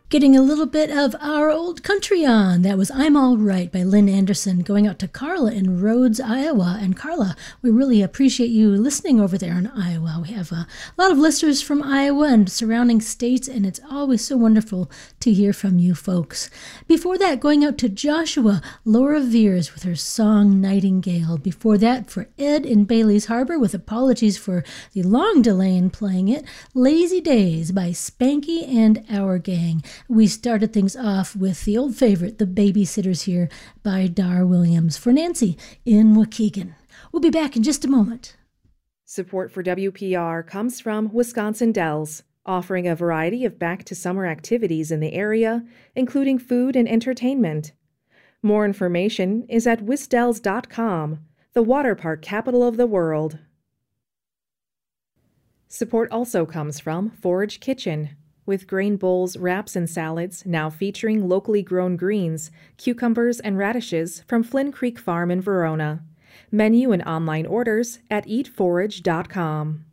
Getting a little bit of our old country on. That was I'm All Right by Lynn Anderson, going out to Carla in Rhodes, Iowa. And Carla, we really appreciate you listening over there in Iowa. We have a lot of listeners from Iowa and surrounding states, and it's always so wonderful to hear from you folks. Before that, going out to Joshua, Laura Veers with her song Nightingale. Before that, for Ed in Bailey's Harbor, with apologies for the long delay in playing it, Lazy Days by Spanky and Our Gang. We started things off with the old favorite, The Babysitters Here by Dar Williams. For Nancy in Waukegan. We'll be back in just a moment. Support for WPR comes from Wisconsin Dells, offering a variety of back-to-summer activities in the area, including food and entertainment. More information is at wisdells.com, the water park capital of the world. Support also comes from Forage Kitchen, with grain bowls, wraps, and salads now featuring locally grown greens, cucumbers, and radishes from Flynn Creek Farm in Verona. Menu and online orders at eatforage.com.